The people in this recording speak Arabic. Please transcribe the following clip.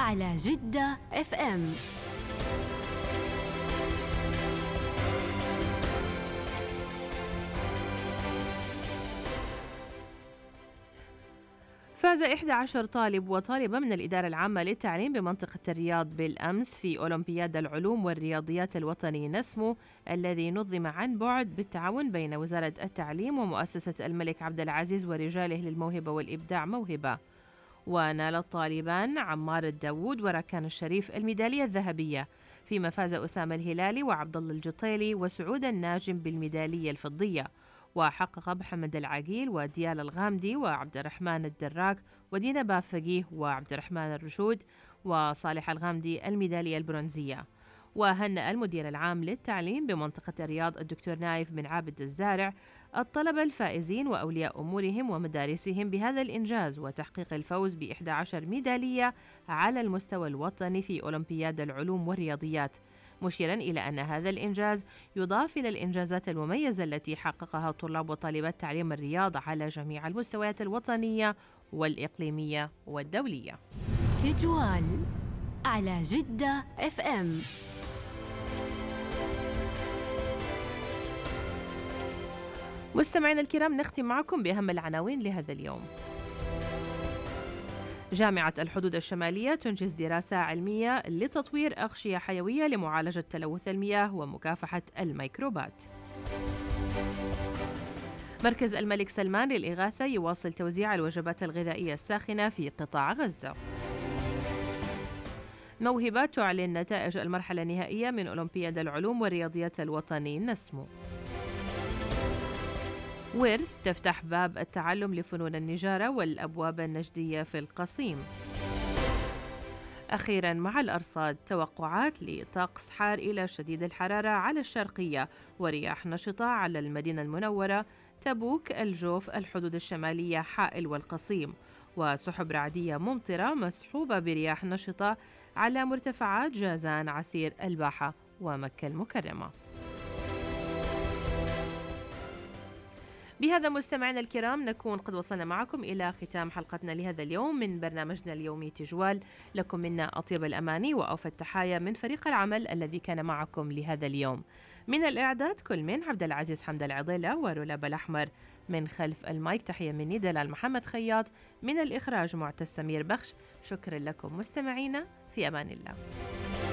على جدة اف ام. فاز 11 طالب وطالبة من الإدارة العامة للتعليم بمنطقة الرياض بالأمس في أولمبياد العلوم والرياضيات الوطني نسمو، الذي نظم عن بعد بالتعاون بين وزارة التعليم ومؤسسة الملك عبد العزيز ورجاله للموهبة والإبداع موهبة. ونال الطالبان عمار الداوود وراكان الشريف الميدالية الذهبية، فيما فاز أسامة الهلالي وعبد الله الجطيلي وسعود الناجم بالميدالية الفضية. وحقق محمد العقيل وديال الغامدي وعبد الرحمن الدراك ودينا بافقيه وعبد الرحمن الرشود وصالح الغامدي الميدالية البرونزية. وهنأ المدير العام للتعليم بمنطقة الرياض الدكتور نايف بن عابد الزارع الطلبة الفائزين وأولياء أمورهم ومدارسهم بهذا الإنجاز وتحقيق الفوز ب11 ميدالية على المستوى الوطني في أولمبياد العلوم والرياضيات، مشيرا إلى أن هذا الإنجاز يضاف إلى الإنجازات المميزة التي حققها طلاب وطالبات تعليم الرياض على جميع المستويات الوطنية والإقليمية والدولية. تجوال على جدة اف ام. مستمعينا الكرام، نختم معكم بأهم العناوين لهذا اليوم. جامعة الحدود الشمالية تنجز دراسة علمية لتطوير أغشية حيوية لمعالجة تلوث المياه ومكافحة الميكروبات. مركز الملك سلمان للإغاثة يواصل توزيع الوجبات الغذائية الساخنة في قطاع غزة. موهبة تعلن نتائج المرحلة النهائية من أولمبياد العلوم والرياضيات الوطني نسمو. ورث تفتح باب التعلم لفنون النجارة والأبواب النجدية في القصيم. أخيراً مع الأرصاد، توقعات لطقس حار إلى شديد الحرارة على الشرقية ورياح نشطة على المدينة المنورة، تبوك، الجوف، الحدود الشمالية، حائل والقصيم، وسحب رعدية ممطرة مصحوبة برياح نشطة على مرتفعات جازان، عسير، الباحة ومكة المكرمة. بهذا مستمعينا الكرام نكون قد وصلنا معكم إلى ختام حلقتنا لهذا اليوم من برنامجنا اليومي تجوال. لكم منا أطيب الأماني وأوفى التحايا من فريق العمل الذي كان معكم لهذا اليوم. من الإعداد كل من عبد العزيز حمد العضيلة ورولاب الأحمر، من خلف المايك تحية مني دلال محمد خياط، من الإخراج معتز سمير بخش. شكرا لكم مستمعينا، في أمان الله.